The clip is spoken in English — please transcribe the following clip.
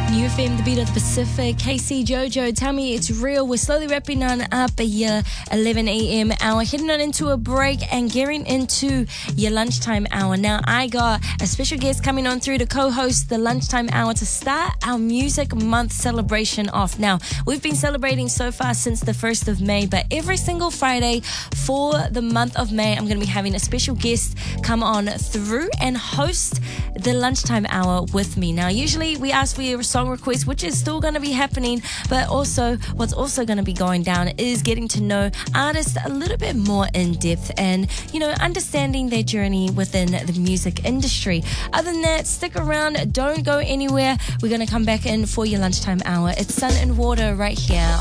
New FM, the beat of the Pacific. KC Jojo, tell me it's real. We're slowly wrapping on up your 11 a.m. hour, heading on into a break and getting into your lunchtime hour. Now, I got a special guest coming on through to co-host the lunchtime hour to start our Music Month celebration off. Now, we've been celebrating so far since the 1st of May, but every single Friday for the month of May, I'm going to be having a special guest come on through and host the lunchtime hour with me. Now, usually we ask for your song request, which is still going to be happening, but also what's also going to be going down is getting to know artists a little bit more in depth and, you know, understanding their journey within the music industry. Other than that, stick around, don't go anywhere. We're going to come back in for your lunchtime hour. It's Sun and Water right here